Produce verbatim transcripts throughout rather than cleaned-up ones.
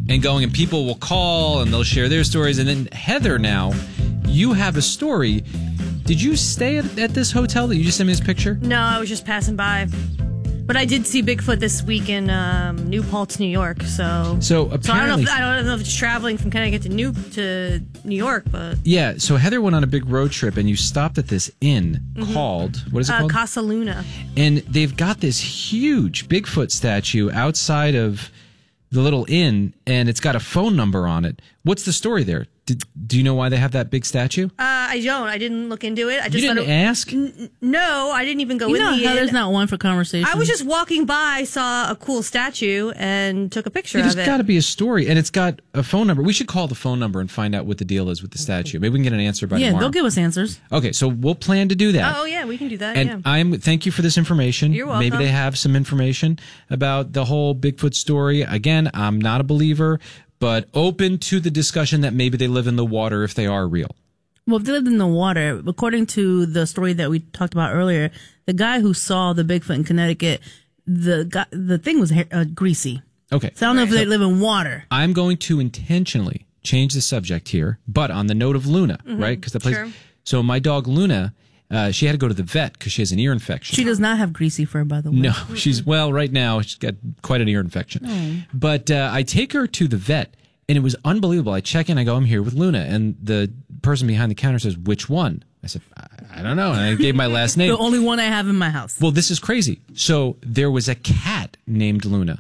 and going, and people will call and they'll share their stories. And then Heather, now you have a story. Did you stay at, at this hotel that you just sent me this picture? No, I was just passing by. But I did see Bigfoot this week in um, New Paltz, New York. So, so apparently, so I don't know. If, I don't know if it's traveling from Connecticut to New to New York, but yeah. So Heather went on a big road trip, and you stopped at this inn mm-hmm. called what is it uh, called? Casa Luna. And they've got this huge Bigfoot statue outside of the little inn, and it's got a phone number on it. What's the story there? Did, do you know why they have that big statue? Uh, I don't. I didn't look into it. I just you didn't it, ask? N- no, I didn't even go you in know the how inn. There's not one for conversation. I was just walking by, saw a cool statue, and took a picture yeah, of it. There's got to be a story, and it's got a phone number. We should call the phone number and find out what the deal is with the statue. Maybe we can get an answer by yeah, tomorrow. they'll give us answers. Okay, so we'll plan to do that. Oh, yeah, we can do that, and yeah. I'm thank you for this information. You're welcome. Maybe they have some information about the whole Bigfoot story. Again, I'm not a believer, but open to the discussion that maybe they live in the water if they are real. Well, if they lived in the water, according to the story that we talked about earlier, the guy who saw the Bigfoot in Connecticut, the guy, the thing was uh, greasy. Okay. So I don't know right. if they so live in water. I'm going to intentionally change the subject here, but on the note of Luna, mm-hmm. right? Because the place. Sure. So my dog Luna, uh, she had to go to the vet because she has an ear infection. She does not have greasy fur, by the way. No, she's well right now. She's got quite an ear infection. Oh. But uh, I take her to the vet. And it was unbelievable. I check in, I go, I'm here with Luna. And the person behind the counter says, which one? I said, I, I don't know. And I gave my last name. The only one I have in my house. Well, this is crazy. So there was a cat named Luna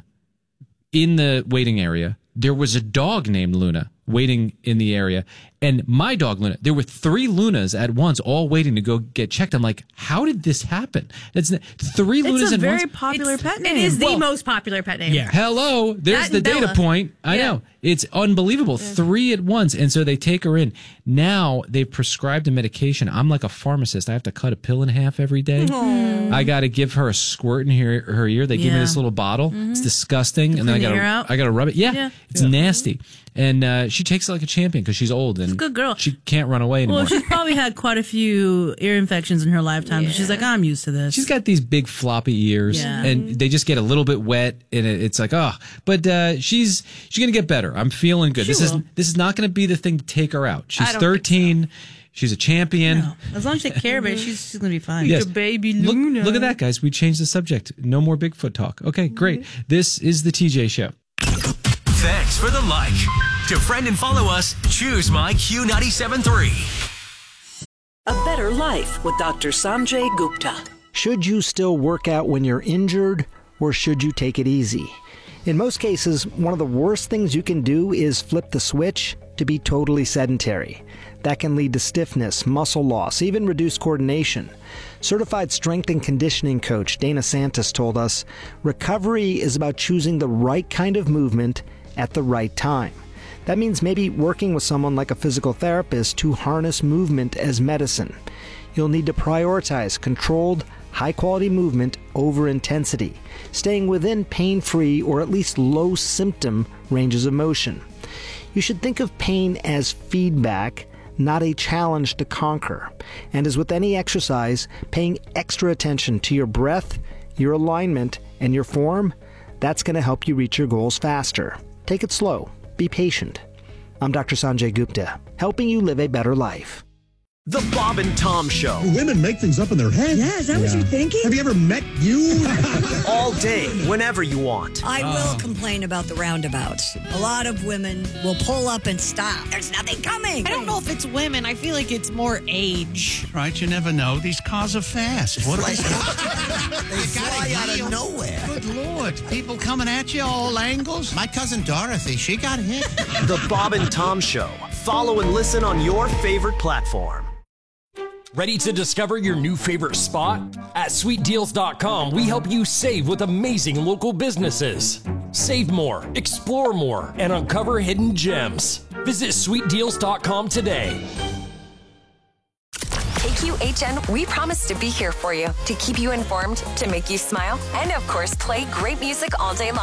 in the waiting area. There was a dog named Luna waiting in the area. And my dog, Luna, there were three Lunas at once, all waiting to go get checked. I'm like, how did this happen? It's three it's Lunas a at very once. popular It's, pet name. It is the Well, most popular pet name. Yeah. Hello, there's That the and data Bella. point. I Yeah. know. It's unbelievable. Yeah. Three at once. And so they take her in. Now they've prescribed a medication. I'm like a pharmacist. I have to cut a pill in half every day. Aww. I got to give her a squirt in her, her ear. They give me Yeah. this little bottle. Mm-hmm. It's disgusting. To and then I clean got the ear out? to I got to rub it. Yeah. Yeah. It's Yeah. nasty. And uh, she takes it like a champion because she's old and She's a good girl. She can't run away anymore. Well, she's probably had quite a few ear infections in her lifetime. Yeah. So she's like, I'm used to this. She's got these big floppy ears, Yeah. and they just get a little bit wet, and it, it's like, oh. But uh, she's she's gonna get better. I'm feeling good. She this will. is this is not gonna be the thing to take her out. She's I don't thirteen. think She's a champion. No. As long as you take care of it, she's, she's going to be fine. Yes. Your baby Look, Luna. look at that, guys. We changed the subject. No more Bigfoot talk. Okay, great. Mm-hmm. This is the T J Show. Thanks for the like. To friend and follow us, choose my Q ninety-seven point three. A Better Life with Doctor Sanjay Gupta. Should you still work out when you're injured, or should you take it easy? In most cases, one of the worst things you can do is flip the switch to be totally sedentary. That can lead to stiffness, muscle loss, even reduced coordination. Certified strength and conditioning coach Dana Santos told us, recovery is about choosing the right kind of movement at the right time. That means maybe working with someone like a physical therapist to harness movement as medicine. You'll need to prioritize controlled, high-quality movement over intensity, staying within pain-free or at least low-symptom ranges of motion. You should think of pain as feedback, not a challenge to conquer. And as with any exercise, paying extra attention to your breath, your alignment, and your form, that's going to help you reach your goals faster. Take it slow. Be patient. I'm Doctor Sanjay Gupta, helping you live a better life. The Bob and Tom Show. Women make things up in their head. Yeah, is that what you're thinking? Have you ever met you? All day, whenever you want. I will complain about the roundabouts. A lot of women will pull up and stop. There's nothing coming. I don't know if it's women. I feel like it's more age. Right, you never know. These cars are fast. What are they? They fly out of nowhere. Good Lord. People coming at you all angles. My cousin Dorothy, she got hit. The Bob and Tom Show. Follow and listen on your favorite platform. Ready to discover your new favorite spot? At sweet deals dot com, we help you save with amazing local businesses. Save more, explore more, and uncover hidden gems. Visit sweet deals dot com today. K Q H N, we promise to be here for you, to keep you informed, to make you smile, and of course, play great music all day long.